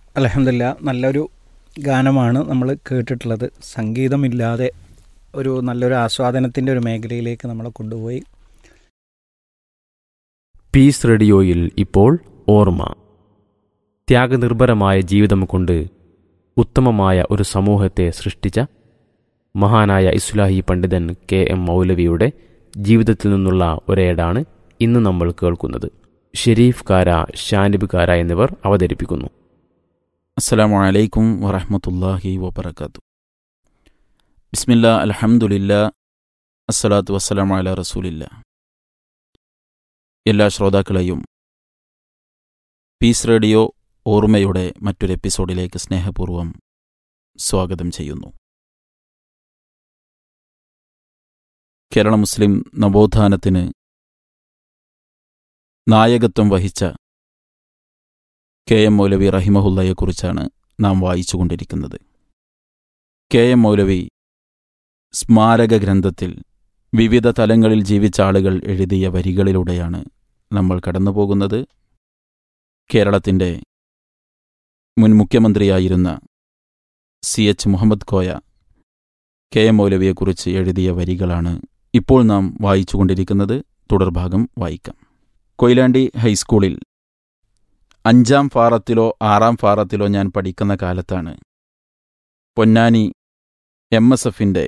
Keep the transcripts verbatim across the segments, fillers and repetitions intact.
അൽഹംദുലില്ലാ, നല്ലൊരു ഗാനമാണ് നമ്മൾ കേട്ടിട്ടുള്ളത്. സംഗീതമില്ലാതെ ഒരു നല്ലൊരു ആസ്വാദനത്തിൻ്റെ ഒരു മേഖലയിലേക്ക് നമ്മളെ കൊണ്ടുപോയി. പീസ് റേഡിയോയിൽ ഇപ്പോൾ ഓർമ്മ. ത്യാഗനിർഭരമായ ജീവിതം കൊണ്ട് ഉത്തമമായ ഒരു സമൂഹത്തെ സൃഷ്ടിച്ച മഹാനായ ഇസ്ലാഹി പണ്ഡിതൻ കെ എം മൗലവിയുടെ ജീവിതത്തിൽ നിന്നുള്ള ഒരേടാണ് ഇന്ന് നമ്മൾ കേൾക്കുന്നത്. ഷെരീഫ് കാര, ഷാനിബ് കാര എന്നിവർ അവതരിപ്പിക്കുന്നു. അസ്സലാമു അലൈക്കും വറഹ്മത്തുള്ളാഹി വബറകാതുഹു. ബിസ്മില്ലാ, അൽഹംദുലില്ലാ, അസ്സലാത്തു വസ്സലാമു അലാ റസൂലില്ലാ. എല്ലാ ശ്രോതാക്കളെയും പീസ് റേഡിയോ ഓർമ്മയുടെ മറ്റൊരു എപ്പിസോഡിലേക്ക് സ്നേഹപൂർവ്വം സ്വാഗതം ചെയ്യുന്നു. കേരള മുസ്ലിം നവോത്ഥാനത്തിന് നായകത്വം വഹിച്ച കെ എം മൗലവി റഹിമഹുല്ലയെക്കുറിച്ചാണ് നാം വായിച്ചുകൊണ്ടിരിക്കുന്നത്. കെ എം മൗലവി സ്മാരക ഗ്രന്ഥത്തിൽ വിവിധ തലങ്ങളിൽ ജീവിച്ച ആളുകൾ എഴുതിയ വരികളിലൂടെയാണ് നമ്മൾ കടന്നുപോകുന്നത്. കേരളത്തിൻ്റെ മുൻ മുഖ്യമന്ത്രിയായിരുന്ന C H Muhammad Koya K M മൗലവിയെക്കുറിച്ച് എഴുതിയ വരികളാണ് ഇപ്പോൾ നാം വായിച്ചുകൊണ്ടിരിക്കുന്നത്. തുടർഭാഗം വായിക്കാം. കൊയിലാണ്ടി ഹൈസ്കൂളിൽ അഞ്ചാം ഫാറത്തിലോ ആറാം ഫാറത്തിലോ ഞാൻ പഠിക്കുന്ന കാലത്താണ് പൊന്നാനി എം എസ് എഫിൻ്റെ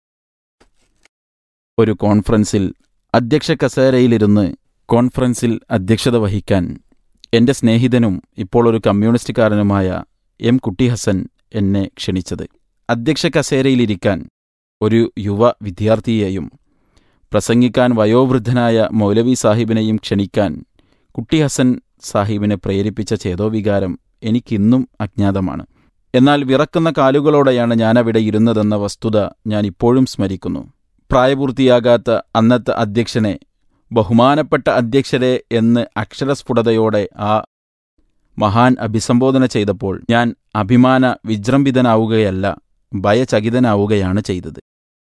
ഒരു കോൺഫറൻസിൽ അധ്യക്ഷ കസേരയിലിരുന്ന് കോൺഫറൻസിൽ അധ്യക്ഷത വഹിക്കാൻ എൻ്റെ സ്നേഹിതനും ഇപ്പോൾ ഒരു കമ്മ്യൂണിസ്റ്റുകാരനുമായ എം കുട്ടി ഹസൻ എന്നെ ക്ഷണിച്ചത്. അധ്യക്ഷ കസേരയിലിരിക്കാൻ ഒരു യുവ വിദ്യാർത്ഥിയെയും പ്രസംഗിക്കാൻ വയോവൃദ്ധനായ മൗലവി സാഹിബിനെയും ക്ഷണിക്കാൻ കുട്ടി ഹസൻ സാഹിബിനെ പ്രേരിപ്പിച്ച ചേതോവികാരം എനിക്കിന്നും അജ്ഞാതമാണ്. എന്നാൽ വിറക്കുന്ന കാലുകളോടെയാണ് ഞാനവിടെ ഇരുന്നതെന്ന വസ്തുത ഞാൻ ഇപ്പോഴും സ്മരിക്കുന്നു. പ്രായപൂർത്തിയാകാത്ത അന്നത്തെ അധ്യക്ഷനെ ബഹുമാനപ്പെട്ട അധ്യക്ഷരെ എന്ന് അക്ഷരസ്ഫുടതയോടെ ആ മഹാൻ അഭിസംബോധന ചെയ്തപ്പോൾ ഞാൻ അഭിമാന വിജൃംഭിതനാവുകയല്ല, ഭയചകിതനാവുകയാണ് ചെയ്തത്.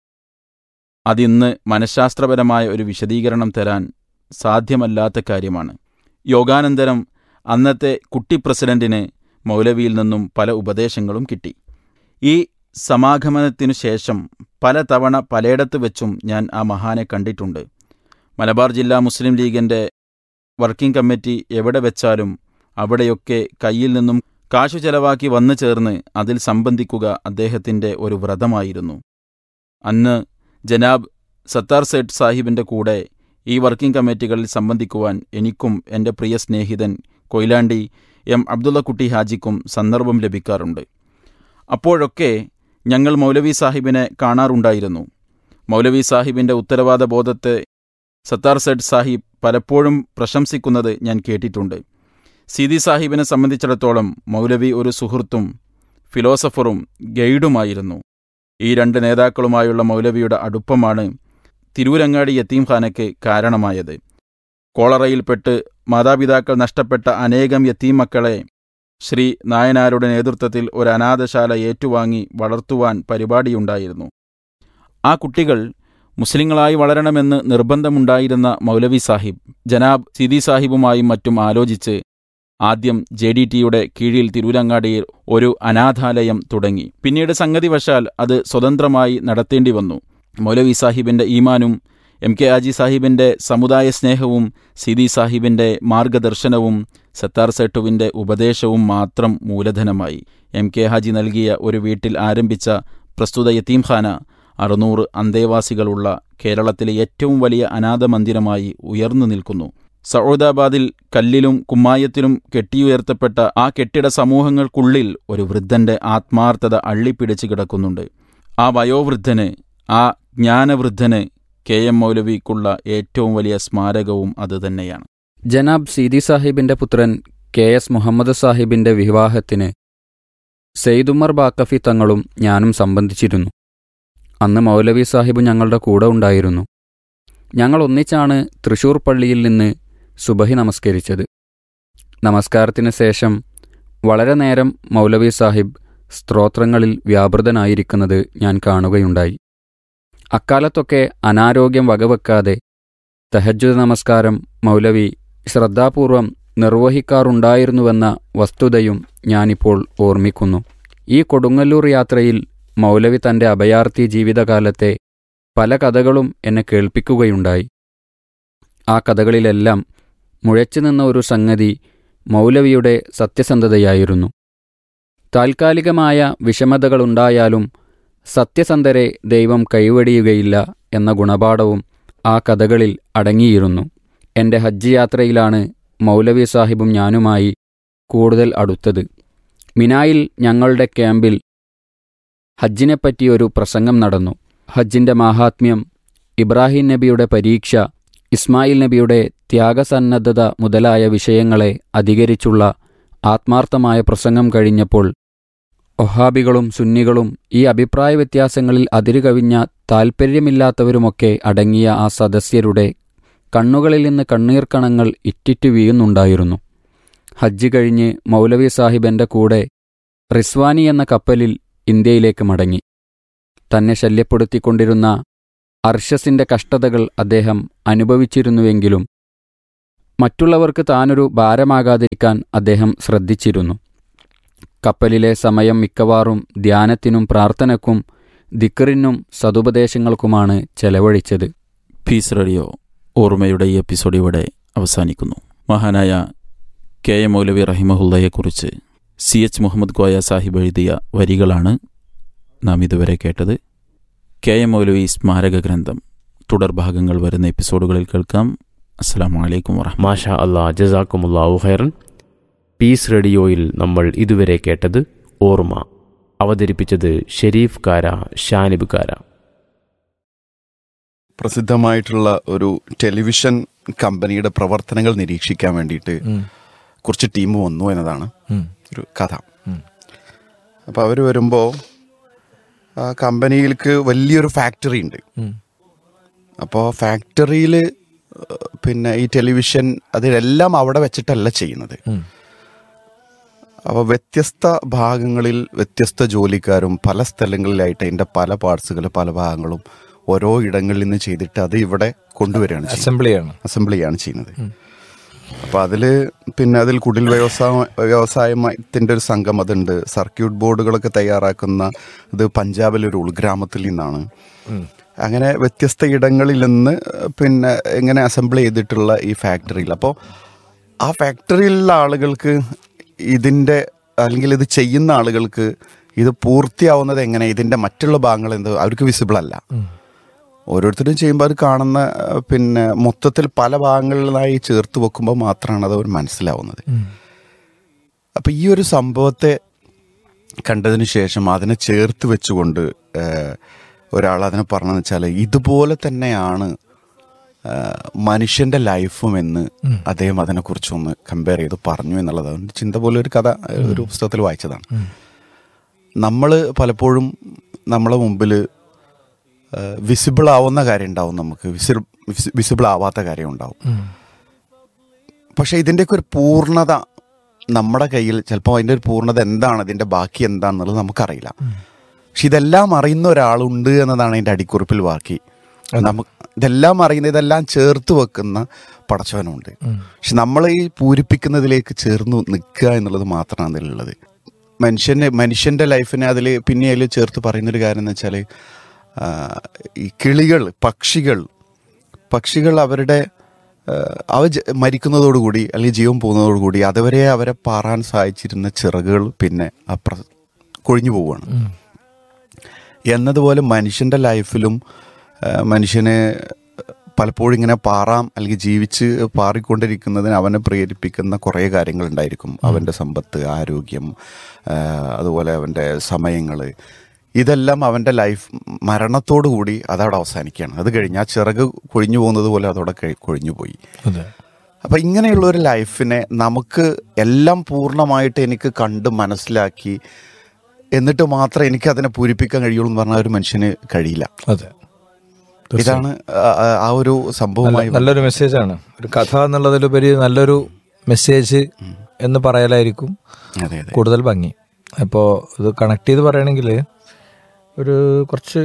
അതിന്ന് മനഃശാസ്ത്രപരമായ ഒരു വിശദീകരണം തരാൻ സാധ്യമല്ലാത്ത കാര്യമാണ്. യോഗാനന്തരം അന്നത്തെ കുട്ടി പ്രസിഡന്റിന് മൗലവിയിൽ നിന്നും പല ഉപദേശങ്ങളും കിട്ടി. ഈ സമാഗമനത്തിനു ശേഷം പലതവണ പലയിടത്ത് വെച്ചും ഞാൻ ആ മഹാനെ കണ്ടിട്ടുണ്ട്. മലബാർ ജില്ലാ മുസ്ലിം ലീഗിൻ്റെ വർക്കിംഗ് കമ്മിറ്റി എവിടെ വെച്ചാലും അവിടെയൊക്കെ കയ്യിൽ നിന്നും കാശു ചെലവാക്കി വന്നു ചേർന്ന് അതിൽ സംബന്ധിക്കുക അദ്ദേഹത്തിൻ്റെ ഒരു വ്രതമായിരുന്നു. അന്ന് ജനാബ് സത്താർ സേഠ് സാഹിബിൻ്റെ കൂടെ ഈ വർക്കിംഗ് കമ്മിറ്റികളിൽ സംബന്ധിക്കുവാൻ എനിക്കും എൻ്റെ പ്രിയ സ്നേഹിതൻ കൊയിലാണ്ടി എം അബ്ദുള്ളക്കുട്ടി ഹാജിക്കും സന്ദർഭം ലഭിക്കാറുണ്ട്. അപ്പോഴൊക്കെ ഞങ്ങൾ മൗലവി സാഹിബിനെ കാണാറുണ്ടായിരുന്നു. മൗലവി സാഹിബിൻ്റെ ഉത്തരവാദ ബോധത്തെ സത്താർ സേഠ് സാഹിബ് പലപ്പോഴും പ്രശംസിക്കുന്നത് ഞാൻ കേട്ടിട്ടുണ്ട്. സീതി സാഹിബിനെ സംബന്ധിച്ചിടത്തോളം മൗലവി ഒരു സുഹൃത്തും ഫിലോസഫറും ഗൈഡുമായിരുന്നു. ഈ രണ്ട് നേതാക്കളുമായുള്ള മൗലവിയുടെ അടുപ്പമാണ് തിരൂരങ്ങാടി യത്തീംഖാനയ്ക്ക് കാരണമായത്. കോളറയിൽപ്പെട്ട് മാതാപിതാക്കൾ നഷ്ടപ്പെട്ട അനേകം യത്തീം മക്കളെ ശ്രീ നായനാരുടെ നേതൃത്വത്തിൽ ഒരു അനാഥശാല ഏറ്റുവാങ്ങി വളർത്തുവാൻ പരിപാടിയുണ്ടായിരുന്നു. ആ കുട്ടികൾ മുസ്ലിങ്ങളായി വളരണമെന്ന് നിർബന്ധമുണ്ടായിരുന്ന മൗലവി സാഹിബ് ജനാബ് സീതി സാഹിബുമായും മറ്റും ആലോചിച്ച് ആദ്യം ജെ ഡി ടിയുടെ കീഴിൽ തിരൂരങ്ങാടിയിൽ ഒരു അനാഥാലയം തുടങ്ങി. പിന്നീട് സംഗതിവശാൽ അത് സ്വതന്ത്രമായി നടത്തേണ്ടി വന്നു. മൗലവി സാഹിബിൻ്റെ ഈമാനും എം കെ ഹാജി സാഹിബിൻ്റെ സമുദായ സ്നേഹവും സീതി സാഹിബിൻ്റെ മാർഗദർശനവും സത്താർ സേട്ടുവിൻ്റെ ഉപദേശവും മാത്രം മൂലധനമായി. എം കെ ഹാജി നൽകിയ ഒരു വീട്ടിൽ ആരംഭിച്ച പ്രസ്തുത യത്തീംഖാന അറുന്നൂറ് അന്തേവാസികളുള്ള കേരളത്തിലെ ഏറ്റവും വലിയ അനാഥ മന്ദിരമായി ഉയർന്നു നിൽക്കുന്നു. സൗദാബാദിൽ കല്ലിലും കുമ്മായത്തിലും കെട്ടിയുയർത്തപ്പെട്ട ആ കെട്ടിട സമൂഹങ്ങൾക്കുള്ളിൽ ഒരു വൃദ്ധൻ്റെ ആത്മാർത്ഥത അള്ളിപ്പിടിച്ച് കിടക്കുന്നുണ്ട്. ആ വയോവൃദ്ധന്, ആ ജ്ഞാനവൃദ്ധന് കെ എം മൗലവിക്കുള്ള ഏറ്റവും വലിയ സ്മാരകവും അതുതന്നെയാണ്. ജനാബ് സീതി സാഹിബിന്റെ പുത്രൻ കെ എസ് മുഹമ്മദ് സാഹിബിന്റെ വിവാഹത്തിന് സെയ്ദുമർ ബാക്കഫി തങ്ങളും ഞാനും സംബന്ധിച്ചിരുന്നു. അന്ന് മൗലവി സാഹിബ് ഞങ്ങളുടെ കൂടെ ഉണ്ടായിരുന്നു. ഞങ്ങൾ ഒന്നിച്ചാണ് തൃശൂർ പള്ളിയിൽ നിന്ന് സുബഹി നമസ്കരിച്ചത്. നമസ്കാരത്തിന് ശേഷം വളരെ നേരം മൗലവി സാഹിബ് സ്തോത്രങ്ങളിൽ വ്യാപൃതനായിരിക്കുന്നത് ഞാൻ കാണുകയുണ്ടായി. അക്കാലത്തൊക്കെ അനാരോഗ്യം വകവെക്കാതെ തഹജ്ജുദ് നമസ്കാരം മൗലവി ശ്രദ്ധാപൂർവം നിർവഹിക്കാറുണ്ടായിരുന്നുവെന്ന വസ്തുതയും ഞാനിപ്പോൾ ഓർമ്മിക്കുന്നു. ഈ കൊടുങ്ങല്ലൂർ യാത്രയിൽ മൗലവി തൻ്റെ അഭയാർത്ഥി ജീവിതകാലത്തെ പല കഥകളും എന്നെ കേൾപ്പിക്കുകയുണ്ടായി. ആ കഥകളിലെല്ലാം മുഴച്ചു നിന്ന ഒരു സംഗതി മൗലവിയുടെ സത്യസന്ധതയായിരുന്നു. താൽക്കാലികമായ വിഷമതകളുണ്ടായാലും സത്യസന്ധരെ ദൈവം കൈവെടിയുകയില്ല എന്ന ഗുണപാഠവും ആ കഥകളിൽ അടങ്ങിയിരുന്നു. എൻ്റെ ഹജ്ജ് യാത്രയിലാണ് മൗലവി സാഹിബും ഞാനുമായി കൂടുതൽ അടുത്തത്. മിനായിൽ ഞങ്ങളുടെ ക്യാമ്പിൽ ഹജ്ജിനെപ്പറ്റി ഒരു പ്രസംഗം നടന്നു. ഹജ്ജിൻ്റെ മാഹാത്മ്യം, ഇബ്രാഹിം നബിയുടെ പരീക്ഷ, ഇസ്മായിൽ നബിയുടെ ത്യാഗസന്നദ്ധത മുതലായ വിഷയങ്ങളെ അധികരിച്ചുള്ള ആത്മാർത്ഥമായ പ്രസംഗം കഴിഞ്ഞപ്പോൾ വഹാബികളും സുന്നികളും ഈ അഭിപ്രായ വ്യത്യാസങ്ങളിൽ അതിരുകവിഞ്ഞ താൽപ്പര്യമില്ലാത്തവരുമൊക്കെ അടങ്ങിയ ആ സദസ്യരുടെ കണ്ണുകളിൽ നിന്ന് കണ്ണീർക്കണങ്ങൾ ഇറ്റിറ്റു വീഴുന്നുണ്ടായിരുന്നു. ഹജ്ജ് കഴിഞ്ഞ് മൗലവി സാഹിബ് എൻ്റെ കൂടെ റിസ്വാനി എന്ന കപ്പലിൽ ഇന്ത്യയിലേക്ക് മടങ്ങി. തന്നെ ശല്യപ്പെടുത്തിക്കൊണ്ടിരുന്ന അർഷസിൻ്റെ കഷ്ടതകൾ അദ്ദേഹം അനുഭവിച്ചിരുന്നുവെങ്കിലും മറ്റുള്ളവർക്ക് താനൊരു ഭാരമാകാതിരിക്കാൻ അദ്ദേഹം ശ്രദ്ധിച്ചിരുന്നു. കപ്പലിലെ സമയം മിക്കവാറും ധ്യാനത്തിനും പ്രാർത്ഥനയ്ക്കും ദിക്റിനും സതുപദേശങ്ങൾക്കുമാണ് ചെലവഴിച്ചത്. പീസ് റേഡിയോ ഓർമ്മയുടെ ഈ എപ്പിസോഡ് ഇവിടെ അവസാനിക്കുന്നു. മഹാനായ കെ എം മൗലവി റഹിമഹുല്ലയെക്കുറിച്ച് സി എച്ച് മുഹമ്മദ് കോയ സാഹിബ് എഴുതിയ വരികളാണ് നാം ഇതുവരെ കേട്ടത്. കെ എം മൗലവി സ്മാരക ഗ്രന്ഥം തുടർഭാഗങ്ങൾ വരുന്ന എപ്പിസോഡുകളിൽ കേൾക്കാം. അസ്സലാമു അലൈക്കും വറഹ്മത്തുള്ളാഹി. മാഷാ അല്ലാ, ജസാക്കുമുല്ലാഹു ഖൈറൻ. പീസ് റേഡിയോയിൽ നമ്മൾ ഇതുവരെ കേട്ടത് ഓർമ്മ. അവതരിപ്പിച്ചത് ഷെരീഫ് കാര, ഷാനിബ് കാര. പ്രസിദ്ധമായിട്ടുള്ള ഒരു ടെലിവിഷൻ കമ്പനിയുടെ പ്രവർത്തനങ്ങൾ നിരീക്ഷിക്കാൻ വേണ്ടിയിട്ട് കുറച്ച് ടീം വന്നു എന്നതാണ് ഒരു കഥ. അപ്പോൾ അവർ വരുമ്പോൾ ആ കമ്പനിയിലേക്ക് വലിയൊരു ഫാക്ടറി ഉണ്ട്. അപ്പോൾ ഫാക്ടറിയിൽ പിന്നെ ഈ ടെലിവിഷൻ അതിലെല്ലാം അവിടെ വെച്ചിട്ടല്ല ചെയ്യുന്നത്. അപ്പോൾ വ്യത്യസ്ത ഭാഗങ്ങളിൽ വ്യത്യസ്ത ജോലിക്കാരും പല സ്ഥലങ്ങളിലായിട്ട് അതിൻ്റെ പല പാർട്സുകൾ പല ഭാഗങ്ങളും ഓരോ ഇടങ്ങളിൽ നിന്ന് ചെയ്തിട്ട് അത് ഇവിടെ കൊണ്ടുവരികയാണ്, അസംബ്ലിയാണ് അസംബ്ലിയാണ് ചെയ്യുന്നത്. അപ്പോൾ അതിൽ പിന്നെ അതിൽ കുടിൽ വ്യവസായ വ്യവസായത്തിൻ്റെ ഒരു സംഘം അതുണ്ട്. സർക്യൂട്ട് ബോർഡുകളൊക്കെ തയ്യാറാക്കുന്ന ഇത് പഞ്ചാബിലൊരു ഉൾഗ്രാമത്തിൽ നിന്നാണ്. അങ്ങനെ വ്യത്യസ്ത ഇടങ്ങളിൽ നിന്ന് പിന്നെ ഇങ്ങനെ അസംബിൾ ചെയ്തിട്ടുള്ള ഈ ഫാക്ടറിയിൽ, അപ്പോൾ ആ ഫാക്ടറിയിലുള്ള ആളുകൾക്ക് ഇതിൻ്റെ അല്ലെങ്കിൽ ഇത് ചെയ്യുന്ന ആളുകൾക്ക് ഇത് പൂർത്തിയാവുന്നത് എങ്ങനെ, ഇതിൻ്റെ മറ്റുള്ള ഭാഗങ്ങൾ എന്ത് അവർക്ക് വിസിബിൾ അല്ല. ഓരോരുത്തരും ചെയ്യുമ്പോൾ അത് കാണുന്ന പിന്നെ മൊത്തത്തിൽ പല ഭാഗങ്ങളിലായി ചേർത്ത് വെക്കുമ്പോൾ മാത്രമാണ് അത് അവർ മനസ്സിലാവുന്നത്. അപ്പം ഈ ഒരു സംഭവത്തെ കണ്ടതിന് ശേഷം അതിനെ ചേർത്ത് വെച്ചുകൊണ്ട് ഒരാൾ അതിനെ പറഞ്ഞതെന്ന് വെച്ചാൽ ഇതുപോലെ തന്നെയാണ് മനുഷ്യൻ്റെ ലൈഫും എന്ന് അദ്ദേഹം അതിനെക്കുറിച്ചൊന്ന് കമ്പയർ ചെയ്ത് പറഞ്ഞു എന്നുള്ളത് അവൻ്റെ ചിന്ത പോലെ ഒരു കഥ ഒരു പുസ്തകത്തിൽ വായിച്ചതാണ്. നമ്മൾ പലപ്പോഴും നമ്മളെ മുമ്പിൽ വിസിബിൾ ആവുന്ന കാര്യം ഉണ്ടാവും, നമുക്ക് വിസിബിൾ വിസിബിൾ ആവാത്ത കാര്യം ഉണ്ടാവും. പക്ഷേ ഇതിൻ്റെയൊക്കെ ഒരു പൂർണ്ണത നമ്മുടെ കയ്യിൽ ചിലപ്പോൾ അതിൻ്റെ ഒരു പൂർണ്ണത എന്താണ്, ഇതിൻ്റെ ബാക്കി എന്താണെന്നുള്ളത് നമുക്കറിയില്ല. പക്ഷെ ഇതെല്ലാം അറിയുന്ന ഒരാളുണ്ട് എന്നതാണ് അതിൻ്റെ അടിക്കുറിപ്പിൽ ബാക്കി. നമുക്ക് ഇതെല്ലാം അറിയുന്ന ഇതെല്ലാം ചേർത്ത് വെക്കുന്ന പടച്ചവനുണ്ട്. പക്ഷെ നമ്മൾ ഈ പൂരിപ്പിക്കുന്നതിലേക്ക് ചേർന്ന് നിൽക്കുക എന്നുള്ളത് മാത്രമാണ് അതിലുള്ളത്. മനുഷ്യനെ മനുഷ്യൻ്റെ ലൈഫിനെ അതിൽ പിന്നെ അതിൽ ചേർത്ത് പറയുന്നൊരു കാര്യം എന്ന് വെച്ചാൽ ഈ കിളികൾ പക്ഷികൾ പക്ഷികൾ അവരുടെ അവ മരിക്കുന്നതോടുകൂടി അല്ലെങ്കിൽ ജീവൻ പോകുന്നതോടുകൂടി അതുവരെ അവരെ പാറാൻ സഹായിച്ചിരുന്ന ചിറകുകൾ പിന്നെ അപ്ര കൊഴിഞ്ഞു പോവുകയാണ്. എന്നതുപോലെ മനുഷ്യൻ്റെ ലൈഫിലും മനുഷ്യനെ പലപ്പോഴും ഇങ്ങനെ പാറാം അല്ലെങ്കിൽ ജീവിച്ച് പാറിക്കൊണ്ടിരിക്കുന്നതിന് അവനെ പ്രേരിപ്പിക്കുന്ന കുറേ കാര്യങ്ങളുണ്ടായിരിക്കും. അവൻ്റെ സമ്പത്ത്, ആരോഗ്യം, അതുപോലെ അവൻ്റെ സമയങ്ങൾ, ഇതെല്ലാം അവൻ്റെ ലൈഫ് മരണത്തോടു കൂടി അതവിടെ അവസാനിക്കുകയാണ്. അത് കഴിഞ്ഞ് ആ ചിറക് കൊഴിഞ്ഞു പോകുന്നത് പോലെ അതവിടെ കൊഴിഞ്ഞു പോയി. അപ്പം ഇങ്ങനെയുള്ള ഒരു ലൈഫിനെ നമുക്ക് എല്ലാം പൂർണ്ണമായിട്ട് എനിക്ക് കണ്ട് മനസ്സിലാക്കി എന്നിട്ട് മാത്രമേ എനിക്ക് അതിനെ പൂരിപ്പിക്കാൻ കഴിയുള്ളൂ എന്ന് പറഞ്ഞാൽ ഒരു മനുഷ്യന് കഴിയില്ല. അതെ, ഇതാണ് ആ ഒരു സംഭവമായി. നല്ലൊരു മെസ്സേജാണ്. ഒരു കഥ എന്നുള്ളതിലുപരി നല്ലൊരു മെസ്സേജ് എന്ന് പറയലായിരിക്കും കൂടുതൽ ഭംഗി. അപ്പോൾ ഇത് കണക്ട് ചെയ്ത് പറയുകയാണെങ്കിൽ ഒരു കുറച്ച്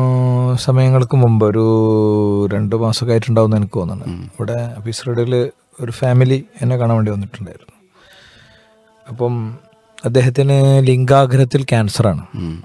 സമയങ്ങൾക്ക് മുമ്പ് ഒരു രണ്ട് മാസമൊക്കെ ആയിട്ടുണ്ടാവുമെന്ന് എനിക്ക് തോന്നുന്നു. ഇവിടെ പീസ് റേഡിയോയിൽ ഒരു ഫാമിലി എന്നെ കാണാൻ വേണ്ടി വന്നിട്ടുണ്ടായിരുന്നു. അപ്പം അദ്ദേഹത്തിന് ലിംഗാഗ്രഹത്തിൽ ക്യാൻസറാണ്.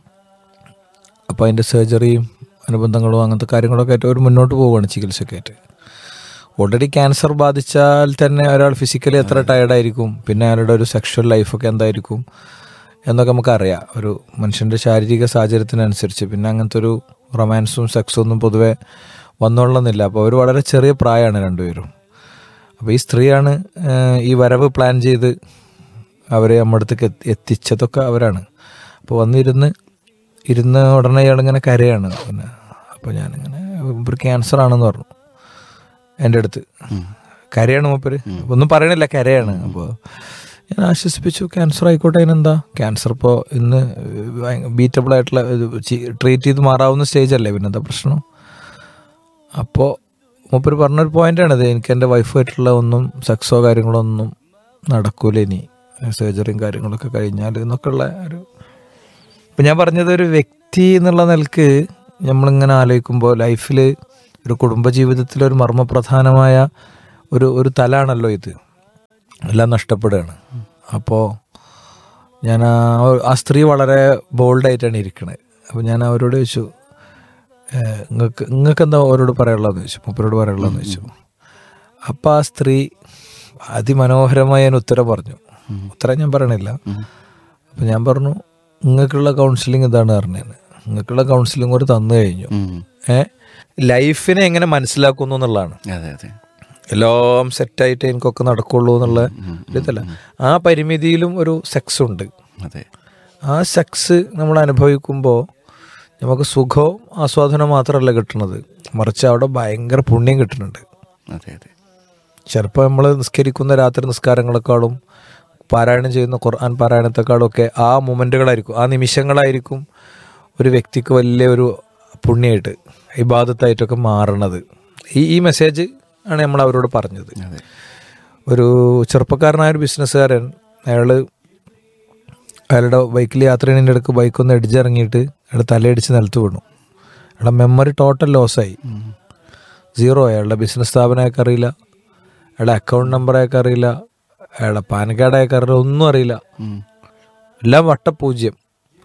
അപ്പോൾ അതിൻ്റെ സർജറിയും അനുബന്ധങ്ങളും അങ്ങനത്തെ കാര്യങ്ങളൊക്കെ ആയിട്ട് അവർ മുന്നോട്ട് പോവുകയാണ് ചികിത്സക്കായിട്ട്. ഓൾറെഡി ക്യാൻസർ ബാധിച്ചാൽ തന്നെ ഒരാൾ ഫിസിക്കലി എത്ര ടയർഡായിരിക്കും, പിന്നെ അയാളുടെ ഒരു സെക്ഷൽ ലൈഫൊക്കെ എന്തായിരിക്കും എന്നൊക്കെ നമുക്കറിയാം, ഒരു മനുഷ്യൻ്റെ ശാരീരിക സാഹചര്യത്തിനനുസരിച്ച്. പിന്നെ അങ്ങനത്തെ ഒരു റൊമാൻസും സെക്സും ഒന്നും പൊതുവെ വന്നോളണമെന്നില്ല. അപ്പോൾ അവർ വളരെ ചെറിയ പ്രായമാണ് രണ്ടുപേരും. അപ്പോൾ ഈ സ്ത്രീയാണ് ഈ വരവ് പ്ലാൻ ചെയ്ത് അവരെ നമ്മുടെ അടുത്തേക്ക് എത്തിച്ചതൊക്കെ അവരാണ്. അപ്പോൾ വന്നിരുന്ന് ഇരുന്ന് ഉടനെ ഇയാളിങ്ങനെ കരയാണ്. പിന്നെ അപ്പോൾ ഞാനിങ്ങനെ ഒരു ക്യാൻസർ ആണെന്ന് പറഞ്ഞു എൻ്റെ അടുത്ത്. കരയാണ് മൂപ്പര്, ഒന്നും പറയണില്ല, കരയാണ്. അപ്പോൾ ഞാൻ ആശ്വസിപ്പിച്ചു, ക്യാൻസർ ആയിക്കോട്ടെ, അതിനെന്താ, ക്യാൻസർ ഇപ്പോൾ ഇന്ന് ബീറ്റബിൾ ആയിട്ടുള്ള ട്രീറ്റ് ചെയ്ത് മാറാവുന്ന സ്റ്റേജ് അല്ലേ, പിന്നെന്താ പ്രശ്നം. അപ്പോൾ മൂപ്പര് പറഞ്ഞൊരു പോയിൻ്റാണിത്, എനിക്ക് എൻ്റെ വൈഫായിട്ടുള്ള ഒന്നും സെക്സോ കാര്യങ്ങളോ ഒന്നും നടക്കൂല ഇനി, സർജറിയും കാര്യങ്ങളൊക്കെ കഴിഞ്ഞാൽ എന്നൊക്കെ ഉള്ള ഒരു. ഇപ്പം ഞാൻ പറഞ്ഞത് ഒരു വ്യക്തി എന്നുള്ള നിലക്ക് നമ്മളിങ്ങനെ ആലോചിക്കുമ്പോൾ ലൈഫിൽ ഒരു കുടുംബജീവിതത്തിലൊരു മർമ്മപ്രധാനമായ ഒരു ഒരു തലാണല്ലോ ഇത്, എല്ലാം നഷ്ടപ്പെടുകയാണ്. അപ്പോൾ ഞാൻ ആ ആ സ്ത്രീ വളരെ ബോൾഡായിട്ടാണ് ഇരിക്കണത്. അപ്പോൾ ഞാൻ അവരോട് ചോദിച്ചു, നിങ്ങൾക്ക് നിങ്ങൾക്ക് എന്താ അവരോട് പറയാനുള്ളതെന്ന് ചോദിച്ചു, മൂപ്പരോട് പറയാനുള്ളതെന്ന് ചോദിച്ചു. അപ്പം ആ സ്ത്രീ അതിമനോഹരമായി ഞാൻ ഉത്തരം പറഞ്ഞു. ഉത്തരം ഞാൻ പറയണില്ല. അപ്പം ഞാൻ പറഞ്ഞു, നിങ്ങൾക്കുള്ള കൗൺസിലിംഗ് ഇതാണ് പറഞ്ഞത്, നിങ്ങൾക്കുള്ള കൗൺസിലിംഗ് ഒരു തന്നു കഴിഞ്ഞു. ഏ ലൈഫിനെ എങ്ങനെ മനസ്സിലാക്കുന്നു എന്നുള്ളതാണ്. എല്ലാം സെറ്റായിട്ട് എനിക്കൊക്കെ നടക്കുള്ളൂ എന്നുള്ള ഇതല്ല. ആ പരിമിതിയിലും ഒരു സെക്സ് ഉണ്ട്. ആ സെക്സ് നമ്മൾ അനുഭവിക്കുമ്പോൾ നമുക്ക് സുഖവും ആസ്വാദനവും മാത്രമല്ല കിട്ടുന്നത്, മറിച്ച് അവിടെ ഭയങ്കര പുണ്യം കിട്ടുന്നുണ്ട്. ചിലപ്പോൾ നമ്മൾ നിസ്കരിക്കുന്ന രാത്രി നിസ്കാരങ്ങളെക്കാളും പാരായണം ചെയ്യുന്ന ഖുർആൻ പാരായണത്തെക്കാളും ഒക്കെ ആ മൊമെൻറ്റുകളായിരിക്കും, ആ നിമിഷങ്ങളായിരിക്കും ഒരു വ്യക്തിക്ക് വലിയ ഒരു പുണ്യമായിട്ട് ഇബാദത്തായിട്ടൊക്കെ മാറണത്. ഈ ഈ മെസ്സേജ് ആണ് നമ്മൾ അവരോട് പറഞ്ഞത്. ഒരു ചെറുപ്പക്കാരനായൊരു ബിസിനസ്സുകാരൻ, അയാൾ അയാളുടെ ബൈക്കിൽ യാത്ര ചെയ്യുന്നതിൻ്റെ ഇടയ്ക്ക് ബൈക്കൊന്ന് ഇടിച്ചിറങ്ങിയിട്ട് അയാളുടെ തലയടിച്ച് നിലത്ത് വീണു. അയാളുടെ മെമ്മറി ടോട്ടൽ ലോസായി, സീറോ. അയാളുടെ ബിസിനസ് സ്ഥാപനം അയാൾക്ക് അറിയില്ല, അയാളുടെ അക്കൗണ്ട് നമ്പർ അയാൾക്ക് അറിയില്ല, അയാളുടെ പാൻ കാർഡ് അയാൾക്ക് അറിയില്ല, ഒന്നും അറിയില്ല, എല്ലാം വട്ടപൂജ്യം.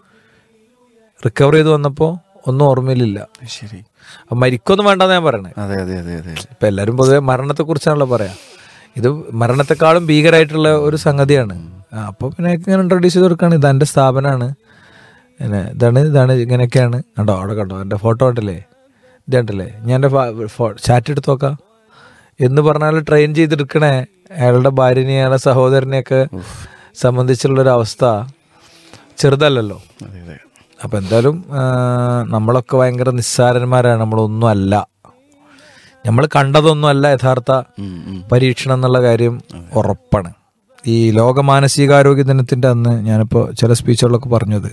റിക്കവർ ചെയ്ത് വന്നപ്പോൾ ഒന്നും ഓർമ്മയിലില്ല. ശരി, അപ്പം മരിക്കൊന്നും വേണ്ടെന്ന് ഞാൻ പറയണേ. ഇപ്പം എല്ലാവരും പൊതുവെ മരണത്തെക്കുറിച്ചാണല്ലോ പറയാം. ഇത് മരണത്തെക്കാളും ഭീകരമായിട്ടുള്ള ഒരു സംഗതിയാണ്. അപ്പോൾ പിന്നെ ഇങ്ങനെ ഇൻട്രൊഡ്യൂസ് ചെയ്ത് കൊടുക്കുകയാണ്, ഇതെൻ്റെ സ്ഥാപനമാണ്, പിന്നെ ഇതാണ് ഇതാണ് ഇങ്ങനെയൊക്കെയാണ്. കണ്ടോ അവിടെ കണ്ടോ എൻ്റെ ഫോട്ടോ ഉണ്ടല്ലേ, ഇത് കണ്ടല്ലേ, ഞാൻ എൻ്റെ ചാറ്റ് എടുത്ത് നോക്കാം എന്ന് പറഞ്ഞാൽ ട്രെയിൻ ചെയ്തെടുക്കണേ അയാളുടെ ഭാര്യനെയും അയാളുടെ സഹോദരനെയൊക്കെ സംബന്ധിച്ചുള്ളൊരവസ്ഥ ചെറുതല്ലല്ലോ. അപ്പം എന്തായാലും നമ്മളൊക്കെ ഭയങ്കര നിസ്സാരന്മാരാണ്, നമ്മളൊന്നും അല്ല, നമ്മൾ കണ്ടതൊന്നും അല്ല യഥാർത്ഥ പരീക്ഷണം എന്നുള്ള കാര്യം ഉറപ്പാണ്. ഈ ലോക മാനസികാരോഗ്യ ദിനത്തിൻ്റെ അന്ന് ഞാനിപ്പോൾ ചില സ്പീച്ചുകളിലൊക്കെ പറഞ്ഞത്,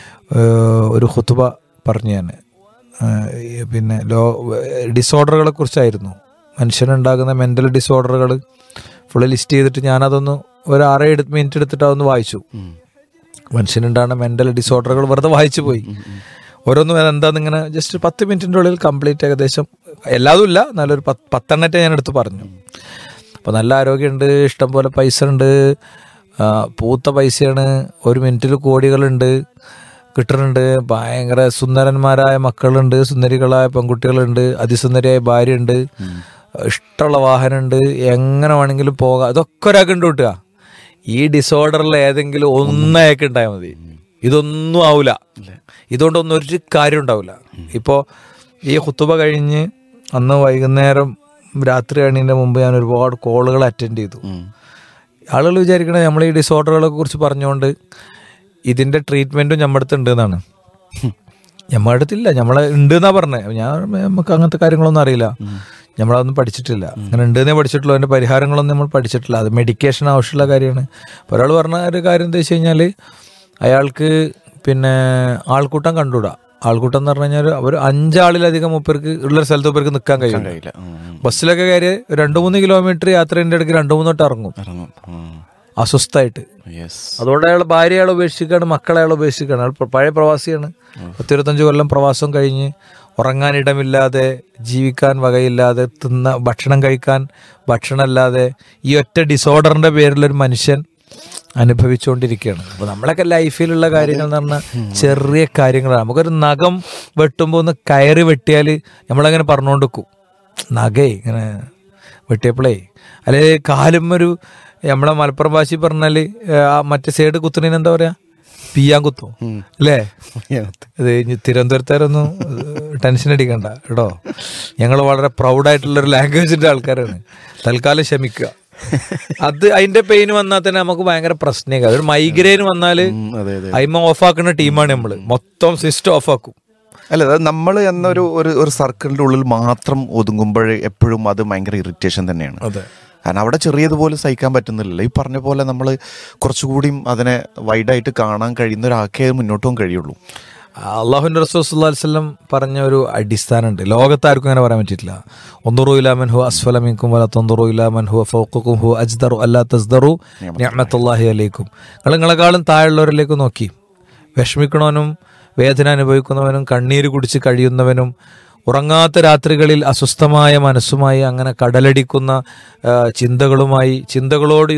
ഒരു ഖുതുബ പറഞ്ഞു ഞാൻ, പിന്നെ ലോ ഡിസോർഡറുകളെ കുറിച്ചായിരുന്നു. മനുഷ്യനുണ്ടാകുന്ന മെൻ്റൽ ഡിസോർഡറുകൾ ഫുള്ള് ലിസ്റ്റ് ചെയ്തിട്ട് ഞാനതൊന്ന് ഒരു ആറേഴ് മിനിറ്റ് എടുത്തിട്ട് അതൊന്ന് വായിച്ചു. മനുഷ്യനുണ്ടാകുന്ന മെൻ്റൽ ഡിസോർഡറുകൾ വെറുതെ വായിച്ചു പോയി. ഓരോന്നും എന്താന്നിങ്ങനെ ജസ്റ്റ് പത്ത് മിനിറ്റിൻ്റെ ഉള്ളിൽ കംപ്ലീറ്റ് ഏകദേശം, എല്ലാതും ഇല്ല, നല്ലൊരു പത്ത് പത്തെണ്ണത്തെ ഞാൻ എടുത്ത് പറഞ്ഞു. അപ്പോൾ നല്ല ആരോഗ്യമുണ്ട്, ഇഷ്ടം പോലെ പൈസ ഉണ്ട്, പൂത്ത പൈസയാണ്, ഒരു മിനിറ്റിൽ കോടികളുണ്ട് കിട്ടുന്നുണ്ട്, ഭയങ്കര സുന്ദരന്മാരായ മക്കളുണ്ട്, സുന്ദരികളായ പെൺകുട്ടികളുണ്ട്, അതിസുന്ദരിയായ ഭാര്യയുണ്ട്, ഇഷ്ടമുള്ള വാഹനമുണ്ട്, എങ്ങനെ വേണമെങ്കിലും പോകാം. ഇതൊക്കെ ഒരാൾക്ക് ഉണ്ട് കിട്ടുക. ഈ ഡിസോർഡറിൽ ഏതെങ്കിലും ഒന്നയാൾക്ക് ഉണ്ടായാൽ മതി, ഇതൊന്നും ആവില്ല, ഇതുകൊണ്ടൊന്നും ഒരു കാര്യം ഉണ്ടാവില്ല. ഇപ്പോൾ ഈ ഖുതുബ കഴിഞ്ഞ് അന്ന് വൈകുന്നേരം രാത്രി കഴിഞ്ഞതിൻ്റെ മുമ്പ് ഞാൻ ഒരുപാട് കോളുകൾ അറ്റൻഡ് ചെയ്തു. ആളുകൾ വിചാരിക്കണത് നമ്മൾ ഈ ഡിസോർഡറുകളെ കുറിച്ച് പറഞ്ഞുകൊണ്ട് ഇതിൻ്റെ ട്രീറ്റ്മെൻറ്റും നമ്മുടെ അടുത്ത് ഉണ്ട് എന്നാണ്. നമ്മുടെ അടുത്തില്ല, നമ്മളെ ഉണ്ട് എന്നാ പറഞ്ഞത്. ഞാൻ നമുക്ക് അങ്ങനത്തെ കാര്യങ്ങളൊന്നും അറിയില്ല, നമ്മളതൊന്നും പഠിച്ചിട്ടില്ല. അങ്ങനെ ഉണ്ടെന്നേ പഠിച്ചിട്ടുള്ളൂ, അതിൻ്റെ പരിഹാരങ്ങളൊന്നും നമ്മൾ പഠിച്ചിട്ടില്ല. അത് മെഡിക്കേഷൻ ആവശ്യമുള്ള കാര്യമാണ്. അപ്പോൾ ഒരാൾ പറഞ്ഞ ഒരു കാര്യം എന്താ വെച്ച് കഴിഞ്ഞാൽ, അയാൾക്ക് പിന്നെ ആൾക്കൂട്ടം കണ്ടുകൂടാ. ആൾക്കൂട്ടം എന്ന് പറഞ്ഞു കഴിഞ്ഞാൽ ഒരു അഞ്ചാളിലധികം മുപ്പേർക്ക് ഉള്ള സ്ഥലത്ത് മുപ്പേർക്ക് നിൽക്കാൻ കഴിയില്ല. ബസ്സിലൊക്കെ കയറി രണ്ട് മൂന്ന് കിലോമീറ്റർ യാത്രേൻ്റെ ഇടയ്ക്ക് രണ്ട് മൂന്ന് തൊട്ട് ഇറങ്ങും അസ്വസ്ഥമായിട്ട്. അതുകൊണ്ട് അയാൾ ഭാര്യ അയാൾ ഉപേക്ഷിക്കുകയാണ്, മക്കളെ അയാൾ ഉപേക്ഷിക്കുകയാണ്. അയാൾ പഴയ പ്രവാസിയാണ്, പത്തിരുപത്തഞ്ച് കൊല്ലം പ്രവാസം കഴിഞ്ഞ് ഉറങ്ങാനിടമില്ലാതെ, ജീവിക്കാൻ വകയില്ലാതെ, തിന്ന ഭക്ഷണം കഴിക്കാൻ ഭക്ഷണമല്ലാതെ ഈ ഒറ്റ ഡിസോർഡറിൻ്റെ പേരിലൊരു മനുഷ്യൻ അനുഭവിച്ചുകൊണ്ടിരിക്കുകയാണ്. അപ്പോൾ നമ്മളൊക്കെ ലൈഫിലുള്ള കാര്യങ്ങൾ എന്ന് പറഞ്ഞാൽ ചെറിയ കാര്യങ്ങളാണ്. നമുക്കൊരു നഖം വെട്ടുമ്പോൾ ഒന്ന് കയറി വെട്ടിയാൽ നമ്മളങ്ങനെ പറഞ്ഞുകൊണ്ട് വെക്കും, നഖേ ഇങ്ങനെ വെട്ടിയപ്പോഴേ. അല്ലെങ്കിൽ കാലും ഒരു നമ്മളെ മലപ്പുറം ഭാഷയിൽ പറഞ്ഞാൽ ആ മറ്റേ സൈഡ് കുത്തുന്നതിന് എന്താ പറയുക, പിയാൻ കുത്തും അല്ലേ? ഇത് തിരുവനന്തപുരത്തുകാരൊന്നും ടെൻഷൻ അടിക്കണ്ട കേട്ടോ, ഞങ്ങൾ വളരെ പ്രൗഡായിട്ടുള്ളൊരു ലാംഗ്വേജിൻ്റെ ആൾക്കാരാണ്. തൽക്കാലം ക്ഷമിക്കുക. അത് അതിന്റെ പെയിൻ വന്നാൽ തന്നെ നമുക്ക് ഭയങ്കര പ്രശ്നമാണ്. ഒരു മൈഗ്രെയിൻ വന്നാൽ അയിമ ഓഫാക്കുന്ന ടീമാണ് നമ്മള്, മൊത്തം സിസ്റ്റം ഓഫാക്കും. അല്ല, അത് നമ്മൾ എന്നൊരു ഒരു ഒരു സർക്കിളിന്റെ ഉള്ളിൽ മാത്രം ഒതുങ്ങുമ്പോൾ എപ്പോഴും അത് ഭയങ്കര ഇറിറ്റേഷൻ തന്നെയാണ്. കാരണം അവിടെ ചെറിയതുപോലെ സഹിക്കാൻ പറ്റുന്നില്ലല്ലോ. ഈ പറഞ്ഞ പോലെ നമ്മൾ കുറച്ചുകൂടിയും അതിനെ വൈഡായിട്ട് കാണാൻ കഴിയുന്ന ഒരാൾക്കേ മുന്നോട്ട് പോകാൻ കഴിയുള്ളൂ. അള്ളാഹുവിൻ്റെ റസൂൽ സല്ലല്ലാഹു അലൈഹി വസല്ലം പറഞ്ഞ ഒരു അടിസ്ഥാനമുണ്ട്, ലോകത്താർക്കും അങ്ങനെ പറയാൻ പറ്റില്ല. ഒൻദുറൂ ഇലാ മൻ ഹുവ അസ്ഫല മിൻകും വലാ തൻദുറൂ ഇലാ മൻ ഹുവ ഫൗഖകും ഹുവ അജ്ദറു അല്ലാ തസ്ദറു നിഅമത്തുല്ലാഹി അലൈക്കും. നിങ്ങൾ നിങ്ങളെക്കാളും താഴെയുള്ളവരിലേക്ക് നോക്കി. വിഷമിക്കണവനും വേദന അനുഭവിക്കുന്നവനും കണ്ണീര് കുടിച്ച് കഴിയുന്നവനും ഉറങ്ങാത്ത രാത്രികളിൽ അസ്വസ്ഥമായ മനസ്സുമായി അങ്ങനെ കടലടിക്കുന്ന ചിന്തകളുമായി ചിന്തകളോട്